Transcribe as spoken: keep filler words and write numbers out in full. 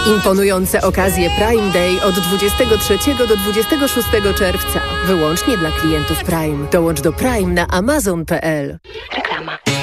Imponujące okazje Prime Day od dwudziestego trzeciego do dwudziestego szóstego czerwca. Wyłącznie dla klientów Prime. Dołącz do Prime na amazon kropka p l. Reklama.